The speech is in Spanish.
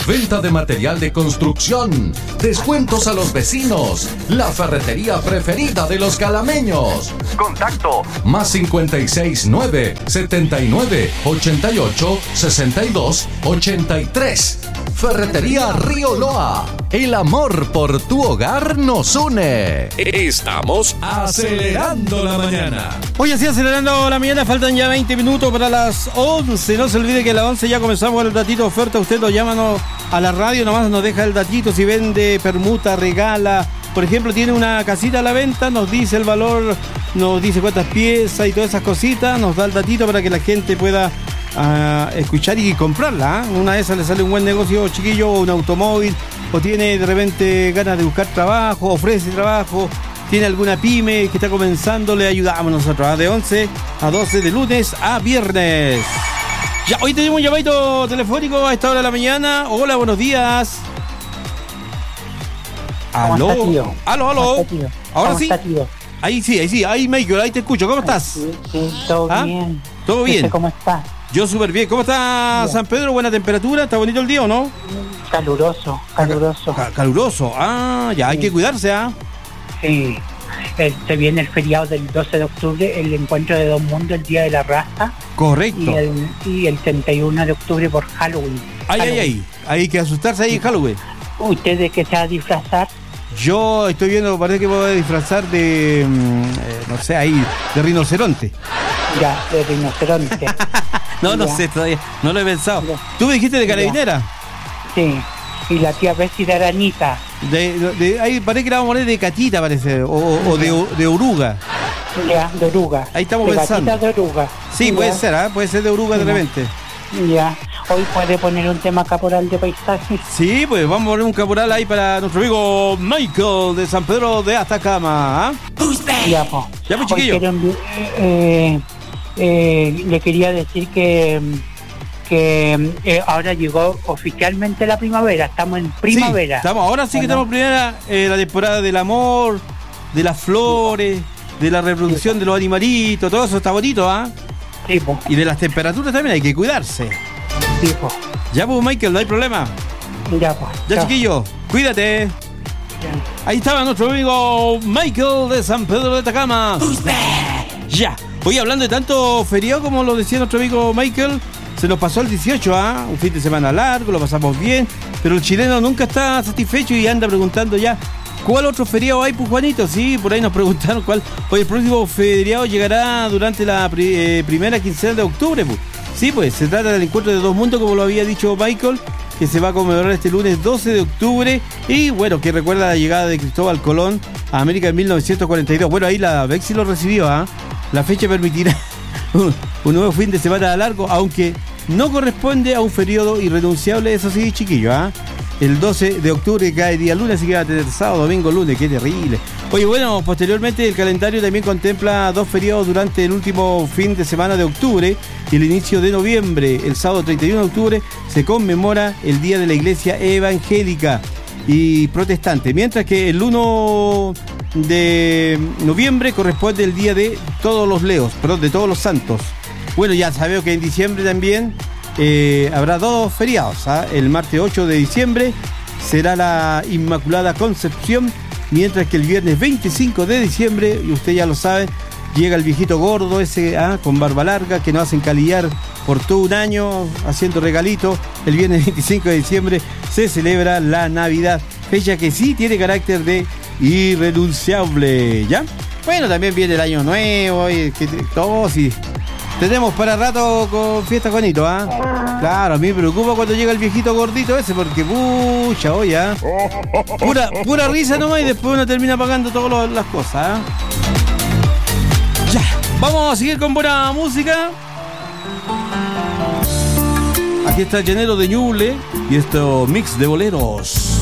Venta de material de construcción, descuentos a los vecinos, la ferretería preferida de los calameños. Contacto más 569 79 88 62 83. Ferretería Río Loa. El amor por tu hogar nos une. Estamos acelerando la mañana. Hoy así acelerando la mañana, faltan ya 20 minutos para las 11. No se olvide que a las 11 ya comenzamos con el datito oferta. Usted lo llama a la radio, nomás nos deja el datito. Si vende, permuta, regala. Por ejemplo, tiene una casita a la venta, nos dice el valor, nos dice cuántas piezas y todas esas cositas. Nos da el datito para que la gente pueda escuchar y comprarla. Una de esas le sale un buen negocio, chiquillo, o un automóvil, o tiene de repente ganas de buscar trabajo, ofrece trabajo, tiene alguna pyme que está comenzando, le ayudamos nosotros de 11 a 12 de lunes a viernes. Ya, hoy tenemos un llamadito telefónico a esta hora de la mañana. Hola, buenos días. Aló. Aló. Ahora sí. Ahí sí, ahí Michael, ahí te escucho. ¿Cómo estás? Sí, todo bien. ¿Todo bien? ¿Cómo estás? Yo súper bien. ¿Cómo está San Pedro? ¿Buena temperatura? ¿Está bonito el día o no? Caluroso. Caluroso. Ya, hay que cuidarse, Sí. Se viene el feriado del 12 de octubre, el encuentro de Dos Mundos, el Día de la Raza. Correcto. Y el 31 de octubre por Halloween. Ay. Hay que asustarse ahí en Halloween. ¿Usted de qué se va a disfrazar? Yo estoy viendo, parece que voy a disfrazar de, no sé, ahí, de rinoceronte. Ya, de rinoceronte. No sé todavía, no lo he pensado. Ya. ¿Tú me dijiste de carabinera? Sí, y la tía Bessie de arañita. Ahí parece que la vamos a poner de catita, parece, o de oruga. Ya, de oruga. Ahí estamos pensando. De oruga. Sí, ya. Puede ser de oruga de repente. Ya. Hoy puede poner un tema caporal de paisajes. Sí, pues vamos a poner un caporal ahí para nuestro amigo Michael de San Pedro de Atacama. Ya, pues. Ya, pues, chiquillo. Le quería decir que ahora llegó oficialmente la primavera. Estamos en primavera. Sí, ahora sí que estamos en primavera, la temporada del amor, de las flores, de la reproducción de los animalitos, todo eso está bonito, Sí, pues. Y de las temperaturas también hay que cuidarse. Sí, pues. Ya, pues, Michael, no hay problema. Ya, pues. Ya, chiquillo, cuídate. Ahí estaba nuestro amigo Michael de San Pedro de Atacama. Ya. Hoy hablando de tanto feriado, como lo decía nuestro amigo Michael, se nos pasó el 18, un fin de semana largo, lo pasamos bien, pero el chileno nunca está satisfecho y anda preguntando ya, ¿cuál otro feriado hay, pues, Juanito? Sí, por ahí nos preguntaron cuál. Hoy el próximo feriado llegará durante la primera quincena de octubre, pues. Sí, pues, se trata del encuentro de Dos Mundos, como lo había dicho Michael, que se va a conmemorar este lunes 12 de octubre y, bueno, que recuerda la llegada de Cristóbal Colón a América en 1942. Bueno, ahí la Bexi lo recibió, La fecha permitirá un nuevo fin de semana largo, aunque no corresponde a un periodo irrenunciable, eso sí, chiquillo, El 12 de octubre cae día lunes, así que va a tener sábado, domingo, lunes, qué terrible. Oye, bueno, posteriormente el calendario también contempla 2 feriados durante el último fin de semana de octubre y el inicio de noviembre. El sábado 31 de octubre se conmemora el Día de la Iglesia Evangélica y Protestante, mientras que el 1 de noviembre corresponde el Día de todos los Leos, de todos los santos. Bueno, ya sabemos que en diciembre también habrá 2 feriados. El martes 8 de diciembre será la Inmaculada Concepción, mientras que el viernes 25 de diciembre, y usted ya lo sabe, llega el viejito gordo ese con barba larga que nos hacen calillar por todo un año haciendo regalitos. El viernes 25 de diciembre se celebra la Navidad, fecha que sí tiene carácter de irrenunciable, ¿ya? Bueno, también viene el año nuevo y todos y tenemos para rato con fiesta, Juanito, Claro, a mí me preocupa cuando llega el viejito gordito ese, porque pucha, oye, pura risa nomás y después uno termina pagando todas las cosas, Ya, vamos a seguir con buena música. Aquí está el Llanero de Ñuble y esto mix de boleros.